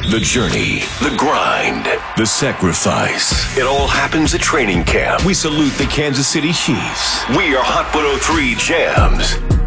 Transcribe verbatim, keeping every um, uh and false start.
The journey, the grind, the sacrifice. It all happens at training camp. We salute the Kansas City Chiefs. We are Hot one oh three Jams.